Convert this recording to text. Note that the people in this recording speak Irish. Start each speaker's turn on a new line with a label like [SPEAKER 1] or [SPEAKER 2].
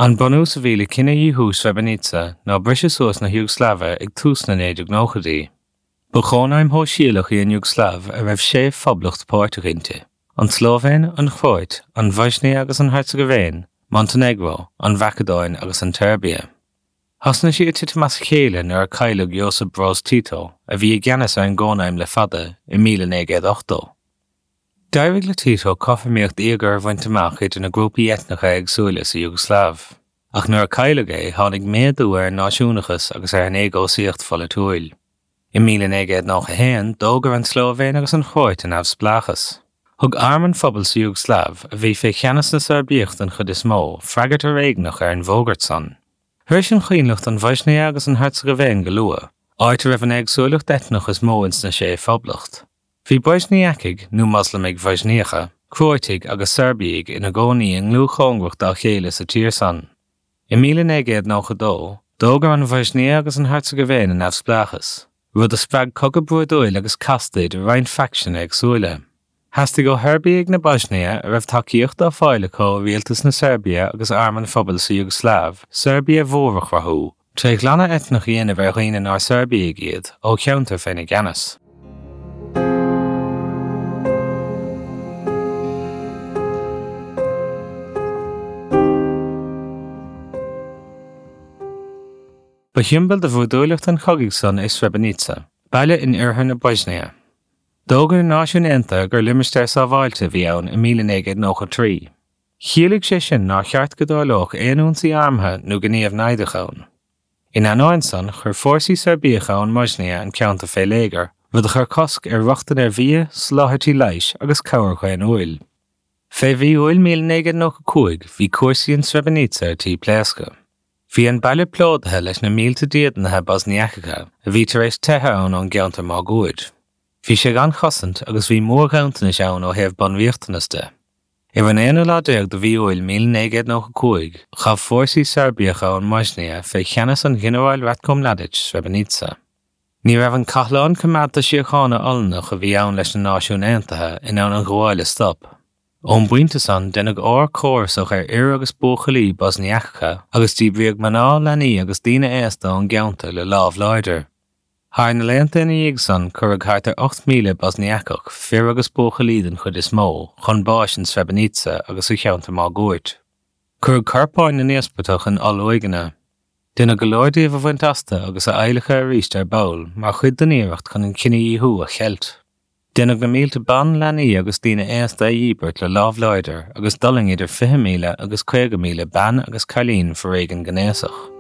[SPEAKER 1] An bunú sa bhíle cinenne dhíthú Srebrenica ná brise suas na Jugosláve ag tús na 1990. Ba chónaim thó síalach í an Jugoslav a raibh sé phoblacht Pórtaiginte. An Slóvéin, an Chróit, an Bosnia agus an Herzegovina, Montenegro, an Macedoine agus an Serbia. Thasna siad tuit mas chéile nuair a cailleadh Josip Broz Tito a bhí gceannas ar an gcónaim le fada i 1908. D'éirigh le Tito cofaimíocht íogar bhaint amach idir na grúpaí etnacha agsúla sa Jugoslav, ach nuair a cailleadh é tháinig méadú ar náisiúnachas agus ar an égósaíocht folatúil. I 1991 dógar an Slóvéin agus an Chróit an absplachas. Thug arman phobal sa Jugoslav a bhí fé cheannas na Serbíocht an chud is mó, freagart a réignach ar an bhógart san. Thuir sin chuinlecht an Bosnia agus an Herzegovina go lua, áit a raibh an agsúlacht etnach is mó ins na sé phoblacht. Bhí Bosniacaigh nó Muslim ag Bosniacha, Chróitig agus Serbiaigh ina gcónaí an glú chóngracht dá chéile sa tír san. I 1992 dógar an Bosnia agus an Herzegovina an absplachas, rud a spreag cogad buadúil agus castaid a roinn faction agsúla. Hastig go Herbiaigh na Bosnia a raibh takeíocht á fáile có rialtas na Serbia agus arman phobal sa Jugoslav, Serbia mhórach rathú, tre glanna etnach dhéanamh ar dhaoine ná Serbiaigh iad ó cheantar féna gceannas. Ba thimbal de bhuadúileacht an chogaigh san is Srebrenica, baile in oirthear na Bosnia. Dógar náisiúnta gur limistéir sa bháilte bhí ann in 1993. Chiallaigh sé sin ná cheart go dáloch éonúnsaí armtha nó gníomh naideachán. In anáin san chur fórsaí Serbíocha an Bosnia an ceanta fé léigear, rud a chur cosc ar rochtain ar bhí, sláthirtí leish agus cabhar chuin uail. Fé bhí uail 1995 bhí cuasaí in Srebrenica ar tí pléasca. Bhí an baile plódathe leis na mílta díodnathe Bosniacacha a bhí tar éis tethe ann an gceantar má gúid. Bhí sé gan chosant agus bhí mór gceantanas ann ó thaobh banmhíochtanas. I bhain éanú láideag do bhí uail 1995 chaf fórsaí Serbíocha an Bosnia fé cheannas an Ghinearál Ratko Mladic Srebrenica. Ní raibh an cathlán cumádta síochána olnach a bhí ann leis na náisiún aontaithe in ann an gháile stop. Ón buinte san dennig ár córsach ar agus buachalí Bosniacacha agus díbríoh maná lenaí agus daoine éasta an gceanta le lámh láidir. Thar na léanta ina dhéag san chuirg thart 8,000 Bosniacach fear agus buachalí den chud is mó chun báis in Srebrenica agus i cheanta má gúirt. Chuirg carpáin na néaspateach an ollóigena. Duna go leordaíomh a bhaint asta agus a éilecha a ríist ar bail mar chud den éireacht chun an cinenne dhíthú a cheilt. Dénach na mílta ban lenaí agus daoine éasta dhíbert le lámh láidir agus doling idir 5,000 agus 50,000 ban agus cailín for réigean gnéasach.